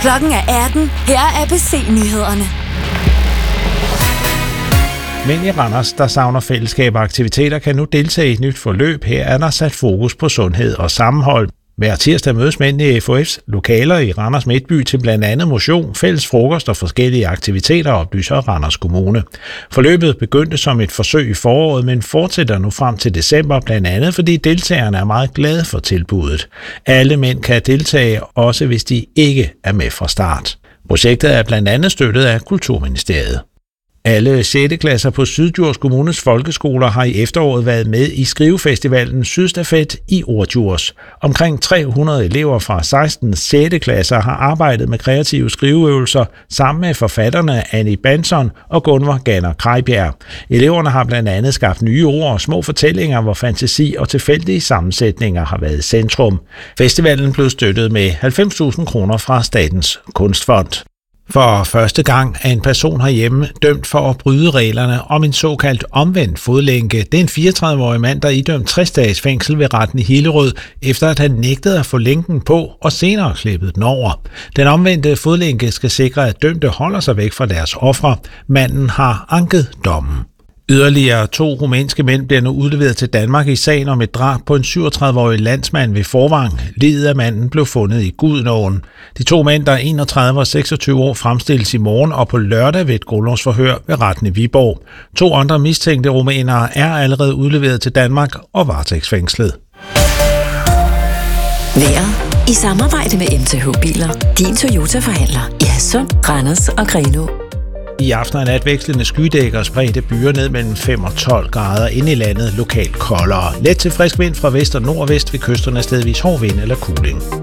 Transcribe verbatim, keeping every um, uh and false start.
Klokken er atten. Her er A B C-nyhederne. Mænd i Randers, der savner fællesskab og aktiviteter, kan nu deltage i et nyt forløb. Her er der sat fokus på sundhed og sammenhold. Hver tirsdag mødes mændene i F O F's lokaler i Randers Midtby til blandt andet motion, fælles frokost og forskellige aktiviteter, oplyser Randers Kommune. Forløbet begyndte som et forsøg i foråret, men fortsætter nu frem til december, blandt andet fordi deltagerne er meget glade for tilbuddet. Alle mænd kan deltage, også hvis de ikke er med fra start. Projektet er blandt andet støttet af Kulturministeriet. Alle sjette klasser på Syddjurs Kommunes folkeskoler har i efteråret været med i skrivefestivalen Sydstafet i Ordjurs. Omkring tre hundrede elever fra seksten sjette klasser har arbejdet med kreative skriveøvelser sammen med forfatterne Annie Bansson og Gunvar Ganner Krejbjerg. Eleverne har blandt andet skabt nye ord og små fortællinger, hvor fantasi og tilfældige sammensætninger har været i centrum. Festivalen blev støttet med halvfems tusind kroner fra Statens Kunstfond. For første gang er en person herhjemme dømt for at bryde reglerne om en såkaldt omvendt fodlænke. Det er en fireogtredive-årig mand, der er idømt tres dages fængsel ved retten i Hillerød, efter at han nægtede at få lænken på og senere klippet den over. Den omvendte fodlænke skal sikre, at dømte holder sig væk fra deres ofre. Manden har anket dommen. Yderligere to rumænske mænd bliver nu udleveret til Danmark i sagen om et drab på en syvogtredive-årig landsmand ved Forvang. Liget af manden blev fundet i Gudenåen. De to mænd, der er enogtredive og seksogtyve år, fremstilles i morgen og på lørdag ved et grundlovsforhør ved retten i Viborg. To andre mistænkte rumænere er allerede udleveret til Danmark og varetægtsfængslet. Vejret i samarbejde med M T H Biler. Din Toyota-forhandler i Hadsund, Randers og Grenaa. I aften er nat vekslende skydækker og spredte byer ned mellem fem og tolv grader, inde i landet lokalt koldere. Let til frisk vind fra vest og nordvest ved kysterne stedvis hård vind eller kuling.